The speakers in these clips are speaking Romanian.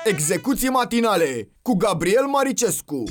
Execuții matinale cu Gabriel Maricescu.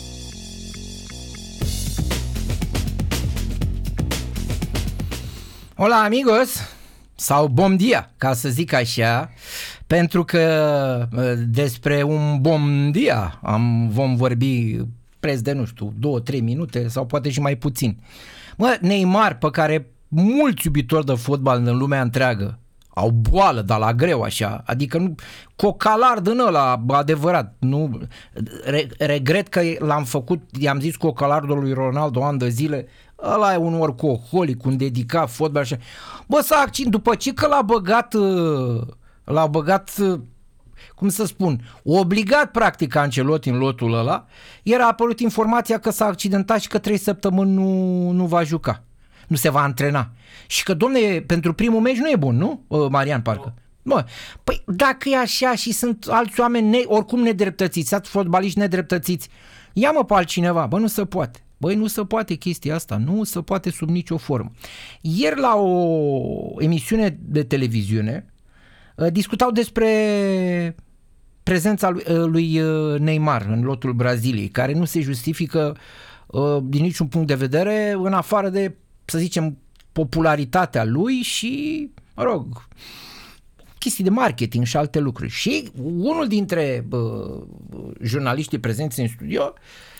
Hola amigos, sau bom dia, ca să zic așa, pentru că despre un bom dia vom vorbi preț de, nu știu, 2-3 minute sau poate și mai puțin. Neymar, pe care mulți iubitori de fotbal în lumea întreagă au boală, dar la greu așa, adică nu, cocalar din ăla adevărat, nu, regret că l-am făcut, i-am zis cocalardul lui Ronaldo ani de zile, ăla e un workaholic, un dedicat fotbal așa. S-a accident, după ce că l-a băgat, cum să spun, obligat practic Ancelotti în lotul ăla, era apărut informația că s-a accidentat și că 3 săptămâni nu va juca. Nu se va antrena. Și că, domne, pentru primul meci nu e bun, nu? Marian, parcă. Păi dacă e așa și sunt alți oameni oricum nedreptățiți, alți fotbaliști nedreptățiți, ia-mă pe altcineva. Nu se poate. Nu se poate chestia asta. Nu se poate sub nicio formă. Ieri la o emisiune de televiziune discutau despre prezența lui Neymar în lotul Braziliei, care nu se justifică din niciun punct de vedere, în afară de, să zicem, popularitatea lui și, chestii de marketing și alte lucruri. Și unul dintre jurnaliștii prezenți în studio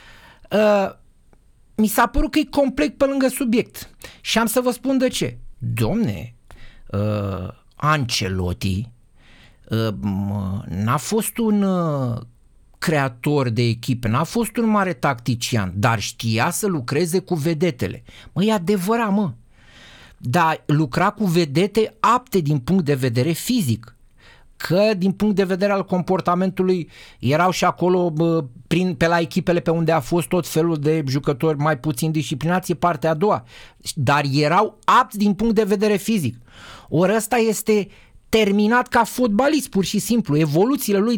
mi s-a părut că e complet pe lângă subiect. Și am să vă spun de ce. Domne, Ancelotti n-a fost un creator de echipe, n-a fost un mare tactician, dar știa să lucreze cu vedetele. E adevărat, dar lucra cu vedete apte din punct de vedere fizic, că din punct de vedere al comportamentului erau și acolo pe la echipele pe unde a fost tot felul de jucători mai puțin disciplinați, e partea a doua, dar erau apți din punct de vedere fizic. Ori ăsta este terminat ca fotbalist, pur și simplu. Evoluțiile lui